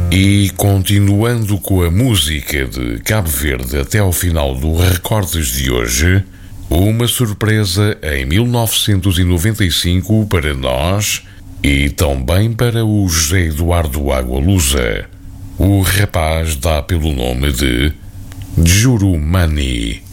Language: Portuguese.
E continuando com a música de Cabo Verde até ao final do Recordes de hoje, uma surpresa em 1995 para nós e também para o José Eduardo Agualusa. O rapaz dá pelo nome de Jurumani.